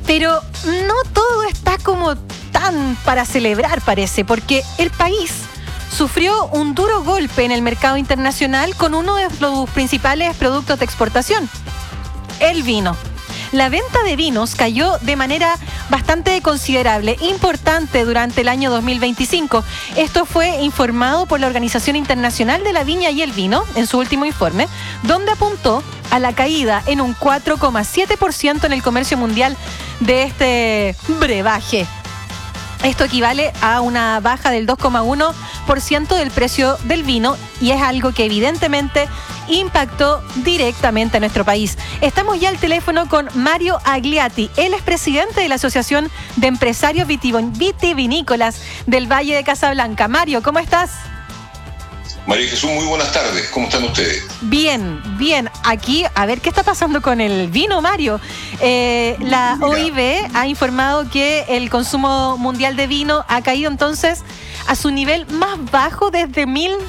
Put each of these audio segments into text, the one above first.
Pero no todo está como tan para celebrar, parece, porque el país sufrió un duro golpe en el mercado internacional con uno de los principales productos de exportación, el vino. La venta de vinos cayó de manera bastante considerable, importante durante el año 2025. Esto fue informado por la Organización Internacional de la Viña y el Vino en su último informe, donde apuntó a la caída en un 4,7% en el comercio mundial de este brebaje. Esto equivale a una baja del 2,1% del precio del vino y es algo que evidentemente impactó directamente a nuestro país. Estamos ya al teléfono con Mario Agliati. Él es presidente de la Asociación de Empresarios Vitivinícolas del Valle de Casablanca. Mario, ¿cómo estás? María Jesús, muy buenas tardes. ¿Cómo están ustedes? Bien, bien. Aquí, a ver qué está pasando con el vino, Mario. La OIV ha informado que el consumo mundial de vino ha caído entonces a su nivel más bajo desde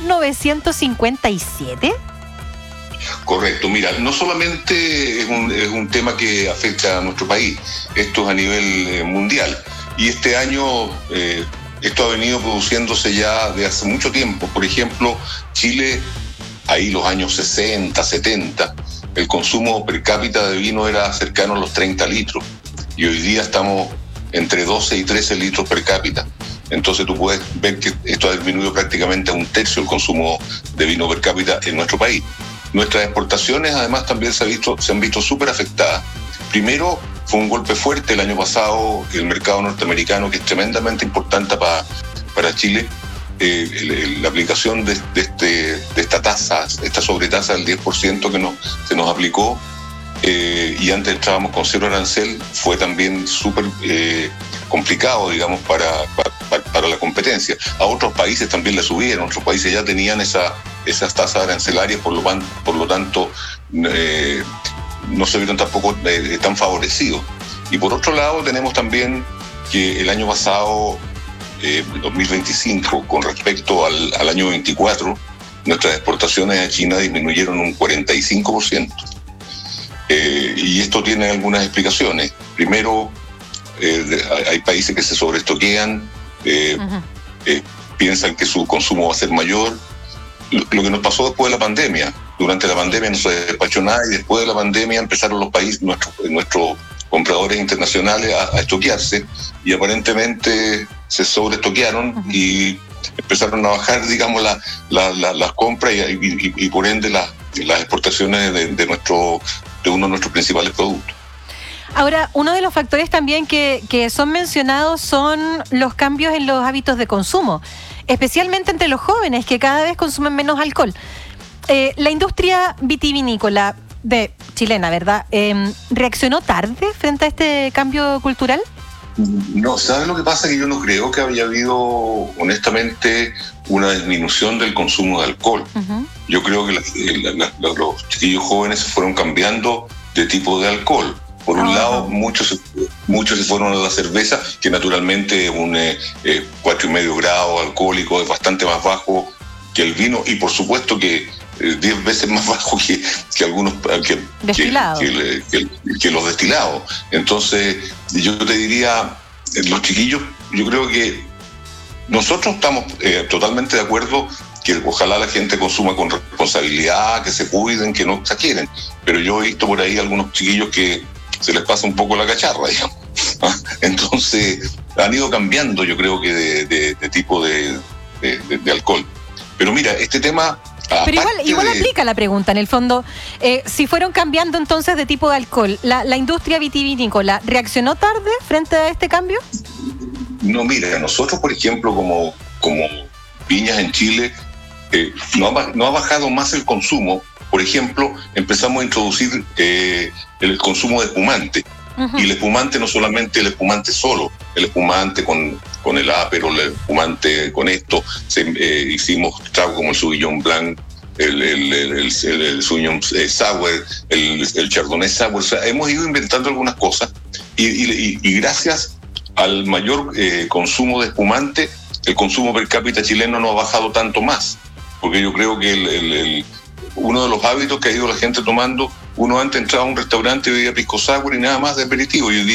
1957. Correcto. Mira, no solamente es un tema que afecta a nuestro país, esto es a nivel mundial. Y este año esto ha venido produciéndose ya de hace mucho tiempo. Por ejemplo, Chile, ahí los años 60, 70, el consumo per cápita de vino era cercano a los 30 litros. Y hoy día estamos entre 12 y 13 litros per cápita. Entonces tú puedes ver que esto ha disminuido prácticamente a un tercio el consumo de vino per cápita en nuestro país. Nuestras exportaciones además también se han visto súper afectadas. Primero, fue un golpe fuerte el año pasado el mercado norteamericano, que es tremendamente importante para Chile. La aplicación de esta tasa, esta sobretasa del 10% que se nos aplicó, y antes entrábamos con cero arancel, fue también súper complicado, digamos, para la competencia. A otros países también le subieron, otros países ya tenían esas tasas arancelarias, por lo tanto no se vieron tampoco tan favorecidos. Y por otro lado tenemos también que el año pasado, 2025, con respecto al año 24, nuestras exportaciones a China disminuyeron un 45%. Y esto tiene algunas explicaciones. Primero, hay países que se sobreestoquean, piensan que su consumo va a ser mayor. Lo que nos pasó después de la pandemia. Durante la pandemia no se despachó nada y después de la pandemia empezaron los países, nuestros compradores internacionales a estoquearse y aparentemente se sobreestoquearon y empezaron a bajar, digamos, las compras y por ende las exportaciones de uno de nuestros principales productos. Ahora, uno de los factores también que son mencionados son los cambios en los hábitos de consumo, especialmente entre los jóvenes que cada vez consumen menos alcohol. La industria vitivinícola chilena, ¿verdad? ¿Reaccionó tarde frente a este cambio cultural? No, ¿sabes lo que pasa? Que yo no creo que haya habido, honestamente, una disminución del consumo de alcohol. Uh-huh. Yo creo que los chiquillos jóvenes se fueron cambiando de tipo de alcohol. Por un lado, muchos se fueron a la cerveza, que naturalmente un 4,5 grados alcohólico es bastante más bajo que el vino, y por supuesto que 10 veces más bajo que algunos que los destilados. Entonces, yo te diría, los chiquillos, yo creo que nosotros estamos totalmente de acuerdo que ojalá la gente consuma con responsabilidad, que se cuiden, que no exageren. Pero yo he visto por ahí algunos chiquillos que se les pasa un poco la cacharra, digamos. Entonces, han ido cambiando, yo creo que de tipo de alcohol. Pero mira, este tema... Pero igual aplica la pregunta, en el fondo. Si fueron cambiando entonces de tipo de alcohol, ¿la industria vitivinícola reaccionó tarde frente a este cambio? No, mira, nosotros, por ejemplo, como viñas en Chile, no ha bajado más el consumo. Por ejemplo, empezamos a introducir el consumo de espumante. Uh-huh. Y el espumante no solamente el espumante solo, el espumante con el Aperol, el espumante con esto, hicimos tragos como el Sauvignon Blanc, el Sauvignon Sour, el Chardonnay Sour. O sea, hemos ido inventando algunas cosas y gracias al mayor consumo de espumante, el consumo per cápita chileno no ha bajado tanto más, porque yo creo que uno de los hábitos que ha ido la gente tomando, uno antes entraba a un restaurante y bebía pisco sour y nada más de aperitivo, y hoy día